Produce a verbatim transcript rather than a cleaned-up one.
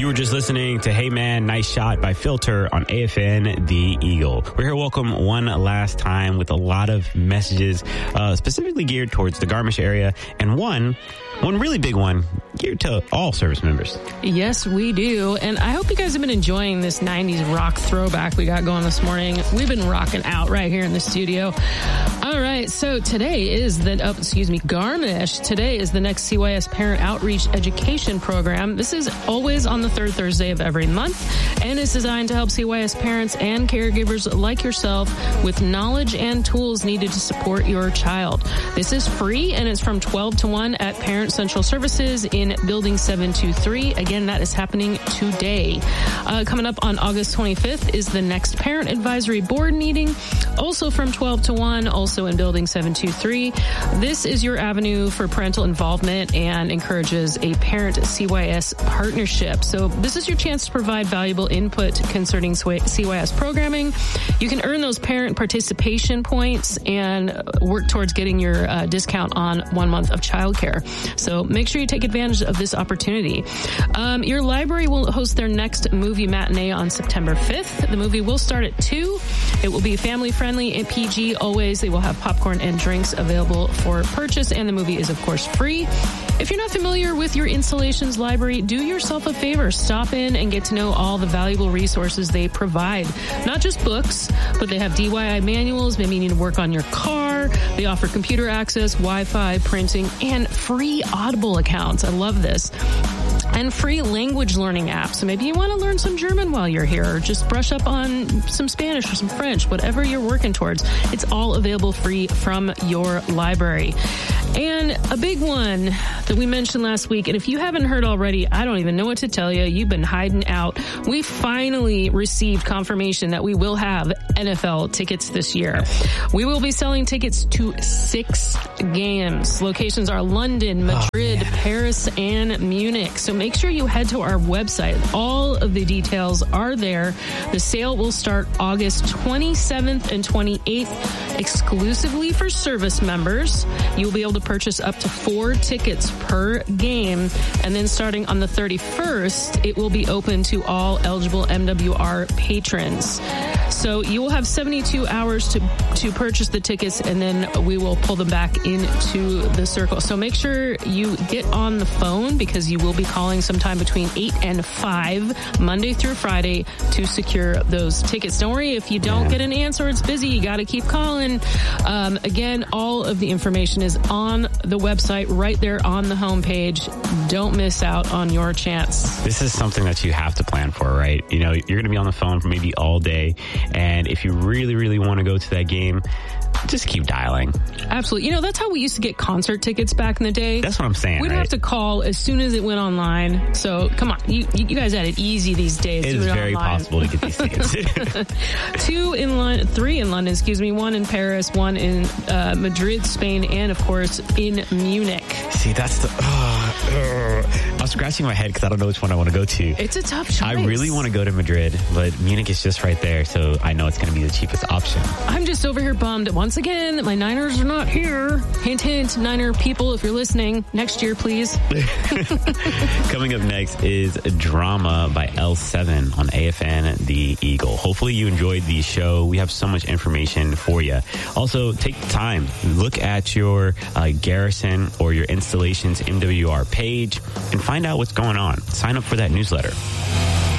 You were just listening to Hey Man, Nice Shot by Filter on A F N The Eagle. We're here welcome one last time with a lot of messages uh, specifically geared towards the Garmisch area, and one One really big one geared to all service members. Yes, we do. And I hope you guys have been enjoying this nineties rock throwback we got going this morning. We've been rocking out right here in the studio. All right. So today is the, oh, excuse me, Garmisch. Today is the next C Y S Parent Outreach Education Program. This is always on the third Thursday of every month and is designed to help C Y S parents and caregivers like yourself with knowledge and tools needed to support your child. This is free and it's from twelve to one at Parent Central Services in Building seven two three. Again, that is happening today. Uh, coming up on August twenty-fifth is the next Parent Advisory Board meeting, also from twelve to one, also in Building seven two three. This is your avenue for parental involvement and encourages a parent-C Y S partnership. So this is your chance to provide valuable input concerning C Y S programming. You can earn those parent participation points and work towards getting your uh, discount on one month of childcare. So make sure you take advantage of this opportunity. Um, your library will host their next movie matinee on September fifth. The movie will start at two. It will be family friendly and P G always. They will have popcorn and drinks available for purchase, and the movie is, of course, free. If you're not familiar with your installations library, do yourself a favor. Stop in and get to know all the valuable resources they provide. Not just books, but they have D I Y manuals. Maybe you need to work on your car. They offer computer access, Wi-Fi, printing, and free Audible accounts. I love this. And free language learning apps. So maybe you want to learn some German while you're here, or just brush up on some Spanish or some French, whatever you're working towards. It's all available free from your library. And a big one that we mentioned last week, and if you haven't heard already, I don't even know what to tell you. You've been hiding out. We finally received confirmation that we will have N F L tickets this year. We will be selling tickets to six games. Locations are London, Madrid, oh, Paris, and Munich. So make sure you head to our website. All of the details are there. The sale will start August twenty-seventh and twenty-eighth exclusively for service members. You'll be able to purchase up to four tickets per game. And then starting on the thirty-first, it will be open to all eligible M W R patrons. So you will have seventy-two hours to, to purchase the tickets, and then we will pull them back into the circle. So make sure you get on the phone, because you will be calling sometime between eight and five, Monday through Friday, to secure those tickets. Don't worry if you don't get an answer, it's busy. You got to keep calling. Um, again, all of the information is on the website right there on the homepage. Don't miss out on your chance. This is something that you have to plan for, right? You know, you're going to be on the phone for maybe all day. And if you really, really want to go to that game, just keep dialing. Absolutely. You know, that's how we used to get concert tickets back in the day. That's what I'm saying. We'd right? have to call as soon as it went online. So come on, you you guys had it easy these days. It is it very online. possible to get these tickets. Two in London, three in London, excuse me, one in Paris, one in uh, Madrid, Spain, and of course in Munich. See, that's the. Uh, uh, I'm scratching my head because I don't know which one I want to go to. It's a tough choice. I really want to go to Madrid, but Munich is just right there, so I know it's going to be the cheapest option. I'm just over here bummed once again that my Niners are not here. Hint, hint, Niner people, if you're listening, next year, please. Coming up next is Drama by L seven on A F N The Eagle. Hopefully you enjoyed the show. We have so much information for you. Also, take the time. Look at your uh, Garrison or your installations M W R page and find out what's going on. Sign up for that newsletter.